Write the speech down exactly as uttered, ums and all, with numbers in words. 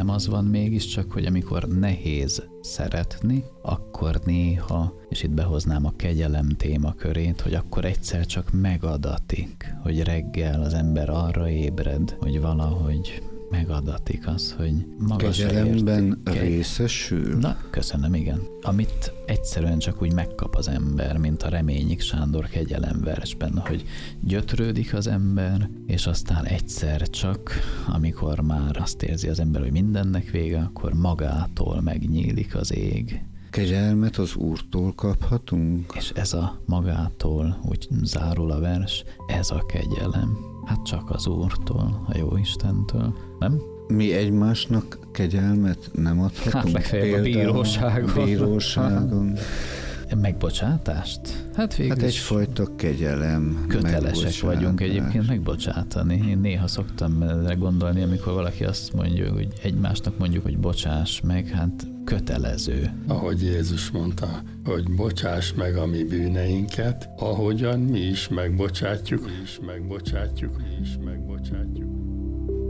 nem az van mégiscsak, hogy amikor nehéz szeretni, akkor néha, és itt behoznám a kegyelem témakörét, hogy akkor egyszer csak megadatik, hogy reggel az ember arra ébred, hogy valahogy megadatik az, hogy magasra kegyelemben érti. részesül? Na, köszönöm, igen. Amit egyszerűen csak úgy megkap az ember, mint a Reményik Sándor kegyelem versben, hogy gyötrődik az ember, és aztán egyszer csak, amikor már azt érzi az ember, hogy mindennek vége, akkor magától megnyílik az ég. Kegyelmet az Úrtól kaphatunk? És ez a magától, úgy zárul a vers, ez a kegyelem. Hát csak az Úrtól, a Jóistentől, nem? Mi egymásnak kegyelmet nem adhatunk? Hát legfeljebb a bíróságon. bíróságon. Megbocsátást? Hát végül Hát is egyfajta kegyelem. kötelesek vagyunk egyébként megbocsátani. Én néha szoktam erre gondolni, amikor valaki azt mondja, hogy egymásnak mondjuk, hogy bocsáss meg, hát kötelező. Ahogy Jézus mondta, hogy bocsáss meg a mi bűneinket, ahogyan mi is megbocsátjuk, mi is megbocsátjuk, mi is megbocsátjuk.